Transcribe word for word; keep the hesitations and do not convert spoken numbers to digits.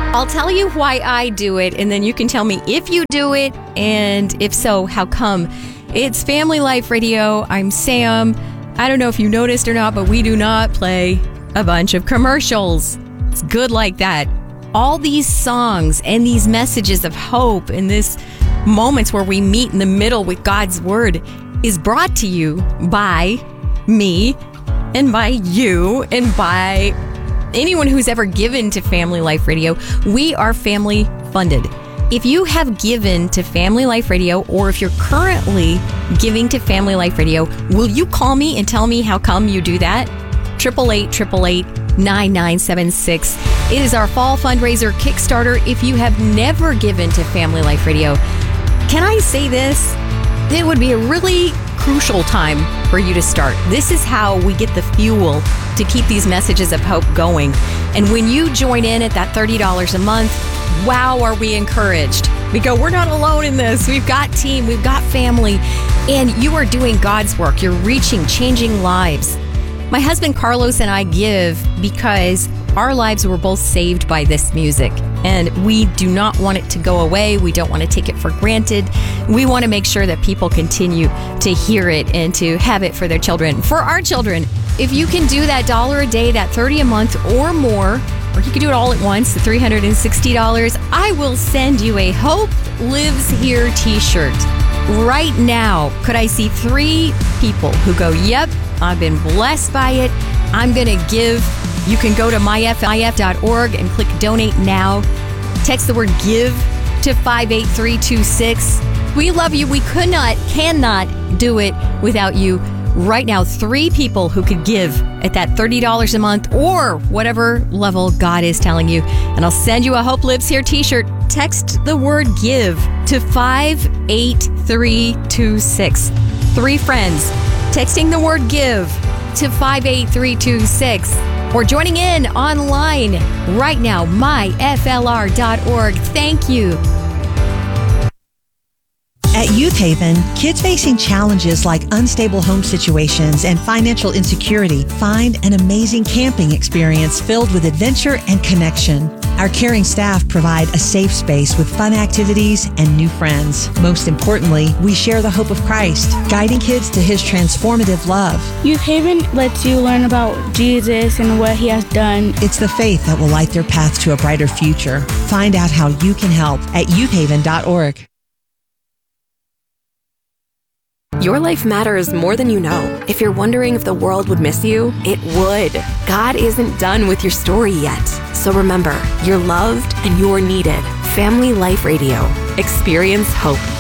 I'll tell you why I do it, and then you can tell me if you do it, and if so, how come. It's Family Life Radio. I'm Sam. I don't know if you noticed or not, but we do not play a bunch of commercials. It's good like that. All these songs and these messages of hope and this moments where we meet in the middle with God's Word is brought to you by me and by you and by anyone who's ever given to Family Life Radio. We are family funded. If you have given to Family Life Radio, or if you're currently giving to Family Life Radio, will you call me and tell me how come you do that? eight eight eight, eight eight eight, nine nine seven six. It is our fall fundraiser Kickstarter. If you have never given to Family Life Radio, can I say this? It would be a really crucial time for you to start. This is how we get the fuel to keep these messages of hope going. And when you join in at that thirty dollars a month, wow, are we encouraged. We go, we're not alone in this. We've got team, we've got family, and you are doing God's work. You're reaching, changing lives. My husband Carlos and I give because our lives were both saved by this music, and we do not want it to go away. We don't want to take it for granted. We want to make sure that people continue to hear it and to have it for their children, for our children. If you can do that dollar a day, that thirty a month or more, or you can do it all at once, the three hundred sixty dollars, I will send you a Hope Lives Here t-shirt. Right now, could I see three people who go, yep, I've been blessed by it, I'm going to give. You can go to my f i f dot org and click donate now. Text the word give to five eight three two six. We love you. We could not, cannot do it without you. Right now, three people who could give at that thirty dollars a month or whatever level God is telling you. And I'll send you a Hope Lives Here t-shirt. Text the word give to five eight three two six. Three friends texting the word give to five eight three two six. Or joining in online right now, my f l r dot org. Thank you. At Youth Haven, kids facing challenges like unstable home situations and financial insecurity find an amazing camping experience filled with adventure and connection. Our caring staff provide a safe space with fun activities and new friends. Most importantly, we share the hope of Christ, guiding kids to His transformative love. Youth Haven lets you learn about Jesus and what He has done. It's the faith that will light their path to a brighter future. Find out how you can help at youth haven dot org. Your life matters more than you know. If you're wondering if the world would miss you, it would. God isn't done with your story yet. So remember, you're loved and you're needed. Family Life Radio. Experience hope.